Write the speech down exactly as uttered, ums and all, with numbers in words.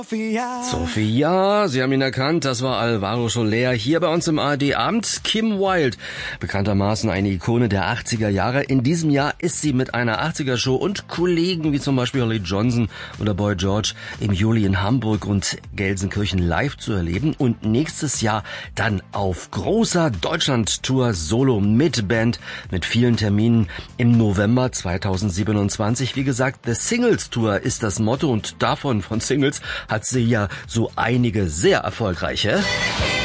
Sophia, Sie haben ihn erkannt, das war Alvaro Soler hier bei uns im A R D-Abend. Kim Wilde, bekanntermaßen eine Ikone der achtziger Jahre. In diesem Jahr ist sie mit einer achtziger-Show und Kollegen wie zum Beispiel Holly Johnson oder Boy George im Juli in Hamburg und Gelsenkirchen live zu erleben und nächstes Jahr dann auf großer Deutschland-Tour solo mit Band mit vielen Terminen im November zweitausendsiebenundzwanzig. Wie gesagt, The Singles Tour ist das Motto und davon von Singles hat sie ja so einige sehr erfolgreiche.